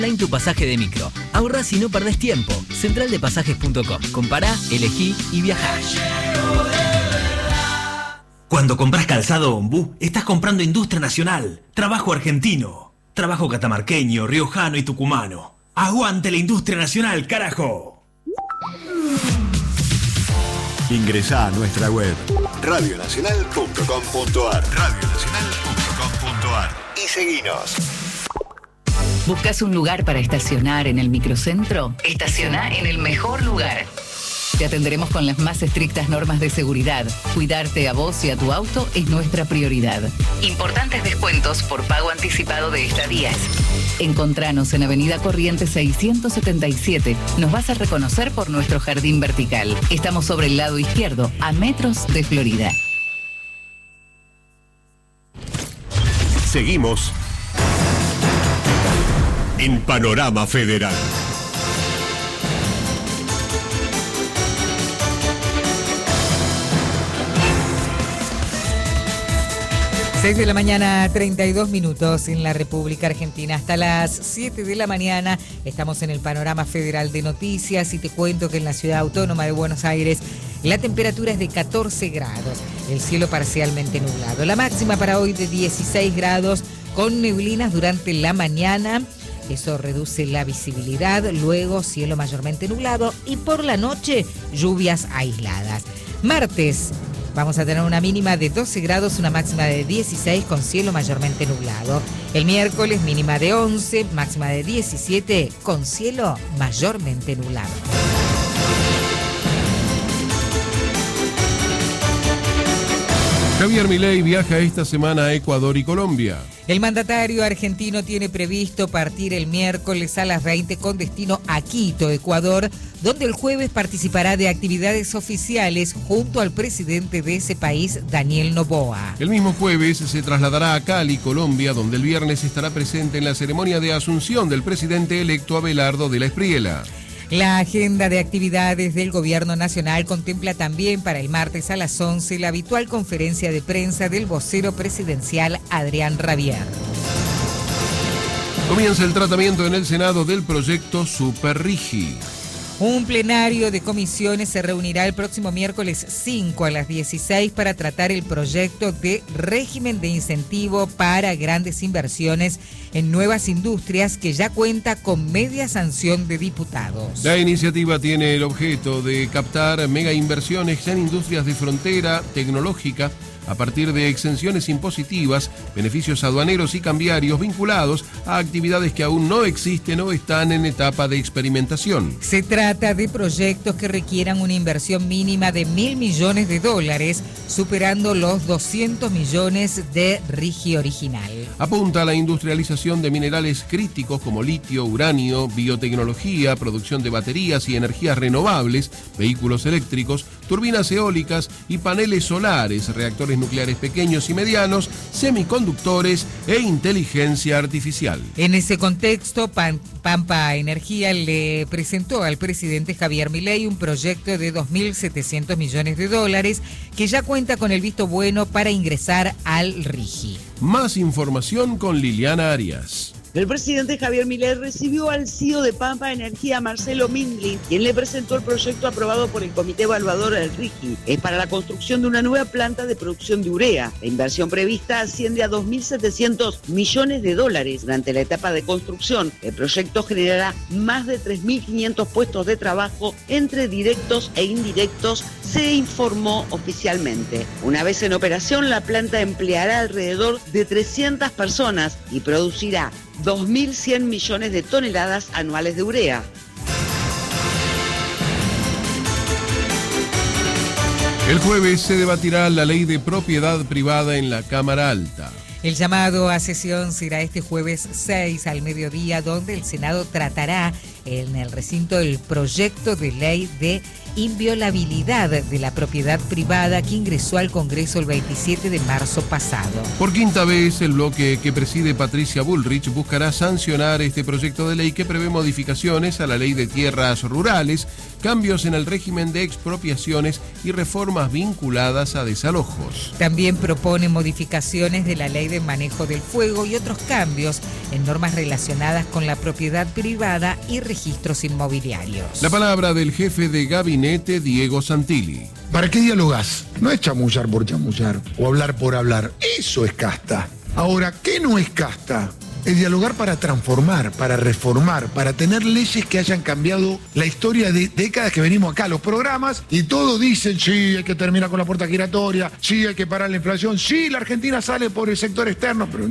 online tu pasaje de micro. Ahorrás y no perdés tiempo. Centraldepasajes.com. Compará, elegí y viajá. Cuando compras calzado Ombú, estás comprando industria nacional, trabajo argentino, trabajo catamarqueño, riojano y tucumano. ¡Aguante la industria nacional, carajo! Ingresá a nuestra web radionacional.com.ar y seguinos. ¿Buscas un lugar para estacionar en el microcentro? Estaciona en el mejor lugar. Te atenderemos con las más estrictas normas de seguridad. Cuidarte a vos y a tu auto es nuestra prioridad. Importantes descuentos por pago anticipado de estadías. Encontranos en Avenida Corrientes 677. Nos vas a reconocer por nuestro jardín vertical. Estamos sobre el lado izquierdo, a metros de Florida. Seguimos en Panorama Federal. 6 de la mañana, 32 minutos en la República Argentina. Hasta las 7 de la mañana estamos en el Panorama Federal de Noticias y te cuento que en la Ciudad Autónoma de Buenos Aires la temperatura es de 14 grados, el cielo parcialmente nublado. La máxima para hoy de 16 grados con neblinas durante la mañana. Eso reduce la visibilidad, luego cielo mayormente nublado y por la noche lluvias aisladas. Martes. Vamos a tener una mínima de 12 grados, una máxima de 16 con cielo mayormente nublado. El miércoles mínima de 11, máxima de 17 con cielo mayormente nublado. Javier Milei viaja esta semana a Ecuador y Colombia. El mandatario argentino tiene previsto partir el miércoles a las 20 con destino a Quito, Ecuador, donde el jueves participará de actividades oficiales junto al presidente de ese país, Daniel Noboa. El mismo jueves se trasladará a Cali, Colombia, donde el viernes estará presente en la ceremonia de asunción del presidente electo Abelardo de la Espriella. La agenda de actividades del Gobierno Nacional contempla también para el martes a las 11 la habitual conferencia de prensa del vocero presidencial Adrián Rabier. Comienza el tratamiento en el Senado del proyecto Superrigi. Un plenario de comisiones se reunirá el próximo miércoles 5 a las 16 para tratar el proyecto de régimen de incentivo para grandes inversiones en nuevas industrias que ya cuenta con media sanción de diputados. La iniciativa tiene el objeto de captar mega inversiones en industrias de frontera tecnológica a partir de exenciones impositivas, beneficios aduaneros y cambiarios vinculados a actividades que aún no existen o están en etapa de experimentación. Se trata de proyectos que requieran una inversión mínima de $1.000 millones, superando los 200 millones de RIGI original. Apunta a la industrialización de minerales críticos como litio, uranio, biotecnología, producción de baterías y energías renovables, vehículos eléctricos, turbinas eólicas y paneles solares, reactores nucleares pequeños y medianos, semiconductores e inteligencia artificial. En ese contexto, Pampa Energía le presentó al presidente Javier Milei un proyecto de $2.700 millones que ya cuenta con el visto bueno para ingresar al RIGI. Más información con Liliana Arias. El presidente Javier Milei recibió al CEO de Pampa Energía, Marcelo Mindlin, quien le presentó el proyecto aprobado por el Comité Evaluador del RIGI. Es para la construcción de una nueva planta de producción de urea. La inversión prevista asciende a $2.700 millones. Durante la etapa de construcción, el proyecto generará más de 3.500 puestos de trabajo entre directos e indirectos, se informó oficialmente. Una vez en operación, la planta empleará alrededor de 300 personas y producirá 2.100 millones de toneladas anuales de urea. El jueves se debatirá la ley de propiedad privada en la Cámara Alta. El llamado a sesión será este jueves 6 al mediodía, donde el Senado tratará en el recinto el proyecto de ley de inviolabilidad de la propiedad privada que ingresó al Congreso el 27 de marzo pasado. Por quinta vez, el bloque que preside Patricia Bullrich buscará sancionar este proyecto de ley que prevé modificaciones a la ley de tierras rurales, cambios en el régimen de expropiaciones y reformas vinculadas a desalojos. También propone modificaciones de la ley de manejo del fuego y otros cambios en normas relacionadas con la propiedad privada y registros inmobiliarios. La palabra del jefe de gabinete, Diego Santilli. ¿Para qué dialogás? No es chamullar por chamullar o hablar por hablar. Eso es casta. Ahora, ¿qué no es casta? Es dialogar para transformar, para reformar, para tener leyes que hayan cambiado la historia de décadas que venimos acá, los programas, y todos dicen, sí, hay que terminar con la puerta giratoria, sí, hay que parar la inflación, sí, la Argentina sale por el sector externo, pero